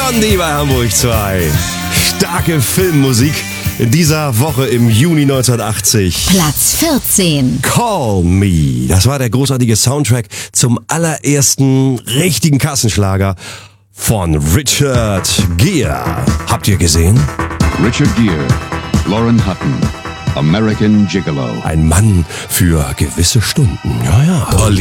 Blondie bei Hamburg 2. Starke Filmmusik in dieser Woche im Juni 1980. Platz 14. Call Me. Das war der großartige Soundtrack zum allerersten richtigen Kassenschlager von Richard Gere. Habt ihr gesehen? Richard Gere, Lauren Hutton, American Gigolo. Ein Mann für gewisse Stunden. Ja, ja.